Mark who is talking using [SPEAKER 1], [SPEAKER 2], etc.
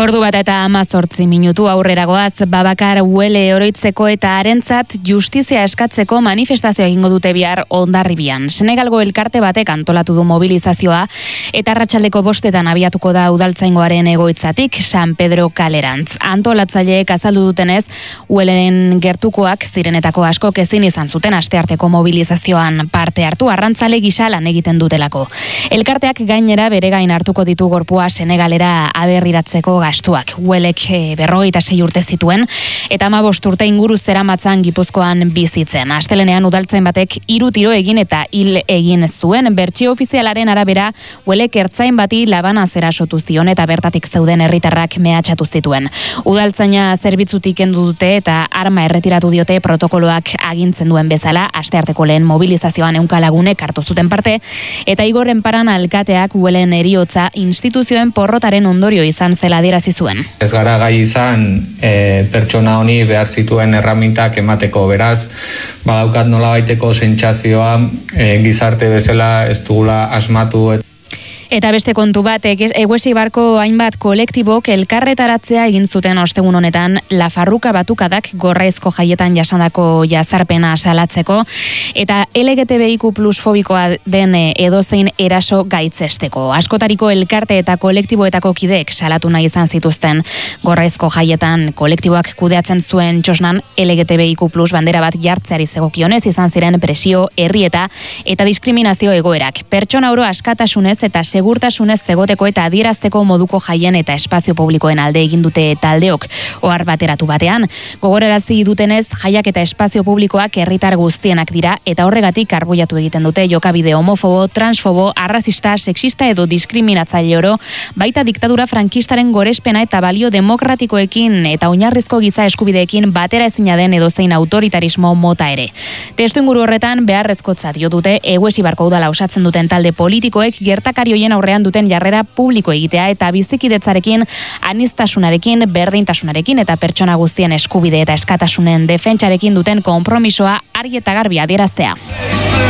[SPEAKER 1] Ordu bat eta 18 minutu aurrera goaz, Babakar Uele oroitzeko eta harentzat justizia eskatzeko manifestazioa egingo dute bihar Hondarribian. Senegalgo elkarte batek antolatu du mobilizazioa eta arratsaldeko 5 abiatuko da udaltzaingoaren egoitzatik San Pedro kalerantz. Antolatzaileek azaldu dutenez, Ueleren gertukoak zirenetako askok ezin izan zuten astearteko mobilizazioan parte hartu, arrantzale gisa lan egiten dutelako. Elkarteak gainera bere gain hartuko ditu gorpua Senegalera aberriratzeko gastuak. Uelek 56 urte zituen eta 15 urte inguru zeramatzan Gipuzkoan bizitzen. Astelenean udaltzain batek 3 tiro egin eta hil egin zuen. Bertsio ofizialaren arabera, Uelek ertzain bati labana zerasotu zion eta bertatik zeuden herritarrak mehatxatu zituen. Udaltzaina zerbitzutik kendu dute eta arma erretiratu diote protokoloak agintzen duen bezala. Astearteko lehen mobilizazioan 100 lagunek hartu zuten parte eta Igorren Paran alkateak Uelen heriotza instituzioen porrotaren ondorio izan zela adierazi zuen.
[SPEAKER 2] Ez gara gai izan pertsona honi behar zituen erramintak emateko, beraz, badaukat nolabaiteko sentsazioa gizarte bezala ez dugula asmatu.
[SPEAKER 1] Eta beste kontu bat, Eguesibarko hainbat kolektibok elkarretaratzea egin zuten ostegun honetan Lafarruka batukadak Gorraizko jaietan jasandako jazarpena salatzeko eta LGTBIQ+ fobikoa den edozein eraso gaitzesteko. Askotariko elkarte eta kolektiboetako kideek salatu nahi izan zituzten Gorraizko jaietan kolektiboak kudeatzen zuen txosnan LGTBIQ+ bandera bat jartzeari zegokionez izan ziren presio, herrieta eta diskriminazio egoerak. Pertsona oro askatasunez eta segurtasunez zegoteko eta adierazteko moduko jaien eta espazio publikoen alde egin dute taldeok ohar bateratu batean. Gogorarazi dutenez, jaiak eta espazio publikoak herritar guztienak dira eta horregatik arbuiatu egiten dute jokabide homofobo, transfobo, arrazista, sexista edo diskriminatzaile oro, baita diktadura frankistaren gorespena eta balio demokratikoekin eta oinarrizko giza eskubideekin batera ezina den edozein autoritarismo mota ere. Testuinguru horretan beharrezkotzat jo dute Eguesibarko udala osatzen duten talde politikoek gertakari hoien aurrean duten jarrera publiko egitea eta bizikidetzarekin, aniztasunarekin, berdintasunarekin eta pertsona guztien eskubide eta eskatasunen defentsarekin duten konpromisoa argi eta garbi adieraztea.